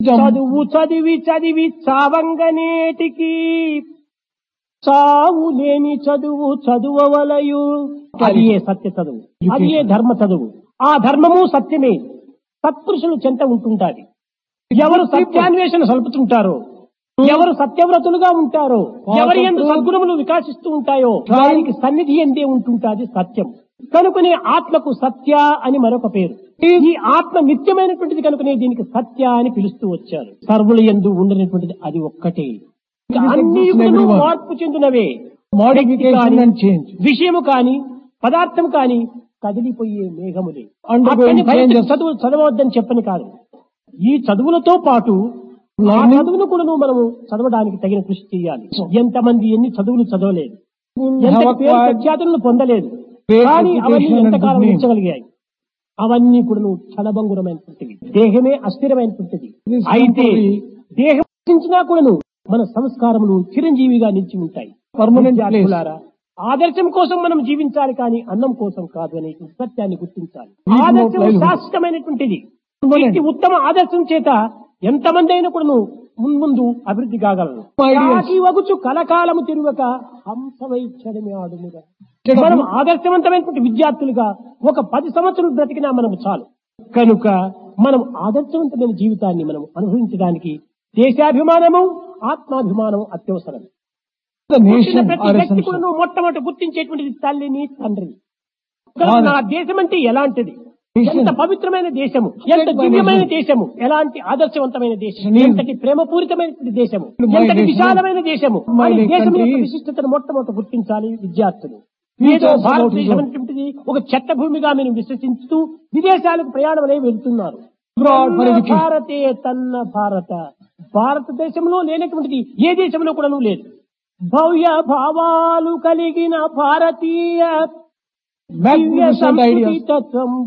చదువు చదివి చదివి చావంగనేటికి చావు లేని చదువు చదువవలయు. అది ఏ సత్య చదువు, అది ఏ ధర్మ చదువు. ఆ ధర్మము సత్యమే సత్పురుషులు చెంత ఉంటుంటాది. ఎవరు సత్యాన్వేషణ సలుపుతుంటారో, ఎవరు సత్యవ్రతులుగా ఉంటారో, ఎవరి యందు సద్గుణములు వికాసిస్తూ ఉంటాయో వారికి సన్నిధి ఎందే ఉంటుంటాది సత్యం. కనుకనే ఆత్మకు సత్య అని మరొక పేరు. ఈ ఆత్మ నిత్యమైనటువంటిది కనుకనే దీనికి సత్య అని పిలుస్తూ వచ్చారు. సర్వుల యందు ఉండనటువంటిది అది ఒక్కటే. అన్ని మార్పు చెందినవే. విషయము కాని పదార్థం కాని కదిలిపోయే మేఘములే. చదువు చదవద్దని చెప్పని కాదు. ఈ చదువులతో పాటు ఆ చదువును కూడా మనము చదవడానికి తగిన కృషి చేయాలి. ఎంతమంది ఎన్ని చదువులు చదవలేదు, ఎంత పేరు ప్రఖ్యాతులను పొందలేదు, కానీ అవన్నీ ఎంతకాలం ఉంచగలిగాయి. అవన్నీ కూడా క్షణభంగురమైనటువంటివి. దేహమే అస్థిరమైనటువంటిది. అయితే దేహం నశించినా కూడాను మన సంస్కారములు చిరంజీవిగా నిలిచి ఉంటాయి. పర్మనెంట్. ఆదర్శం కోసం మనం జీవించాలి, కానీ అన్నం కోసం కాదు అనే సత్యాన్ని గుర్తించాలి. ఆదర్శం శాశ్వతమైనటువంటిది. ఉత్తమ ఆదర్శం చేత ఎంతమంది అయినా కూడా ముందు అభివృద్ధి కాగలరు. వగుచు కలకాలము తిరుగక హంసవైచ్చడమే ఆడుముగా. మనం ఆదర్శవంతమైనటువంటి విద్యార్థులుగా ఒక 10 సంవత్సరాలు బ్రతికినా మనకు చాలు. కనుక మనం ఆదర్శవంతమైన జీవితాన్ని మనం అనుభవించడానికి దేశాభిమానము ఆత్మాభిమానం అత్యవసరం. ప్రతి వ్యక్తి కూడా మొట్టమొదటి గుర్తించేటువంటిది తల్లిని తండ్రిని. నా దేశం అంటే ఎలాంటిది, ఎంత పవిత్రమైన దేశము, ఎంత దివ్యమైన దేశము, ఎలాంటి ఆదర్శవంతమైన దేశం, ఎంతటి ప్రేమపూరితమైనటువంటి దేశము, ఎంతటి విశాలమైన దేశము. దేశం యొక్క విశిష్టతను మొట్టమొదటి గుర్తించాలి విద్యార్థులు. ఏదో భారతదేశం అనేటువంటిది ఒక చెత్త భూమిగా మేము విశ్వసిస్తూ విదేశాలకు ప్రయాణమనే వెళ్తున్నారు. భారతే తన్న భారత. భారతదేశంలో లేనటువంటిది ఏ దేశంలో కూడా లేదు. భవ్య భావాలు కలిగిన భారతీయ దివ్య సంస్కృతి తత్వం